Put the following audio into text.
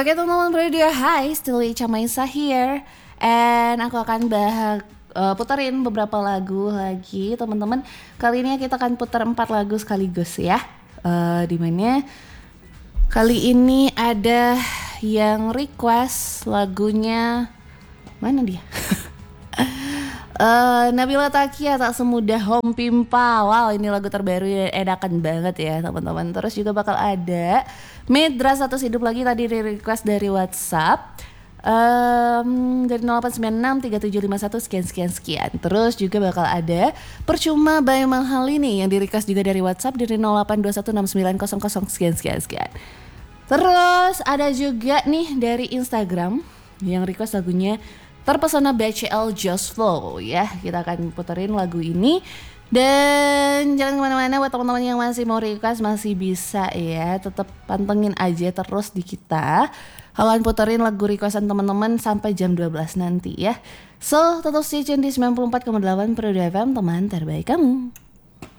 Oke teman-teman radio, hi, still Ica Maisa here. And aku akan puterin beberapa lagu lagi teman-teman. Kali ini kita akan putar 4 lagu sekaligus ya. Dimana kali ini ada yang request lagunya, mana dia? Nabila Takia, Tak Semudah Home Pimpa. Wow, ini lagu terbaru ya, edakan banget ya teman-teman. Terus juga bakal ada Medra Status Hidup lagi, tadi request dari WhatsApp dari 08963751 sekian. Terus juga bakal ada Percuma by Malhalini yang di request juga dari WhatsApp dari 08216900 sekian. Terus ada juga nih dari Instagram yang request lagunya Terpesona BCL Just Flow ya. Kita akan puterin lagu ini. Dan jangan kemana-mana buat teman-teman yang masih mau request, masih bisa ya. Tetap pantengin aja terus di kita. Akan puterin lagu requestan teman-teman sampai jam 12 nanti ya. So tetap stay tune di 94,8 Pro FM, teman terbaik kamu.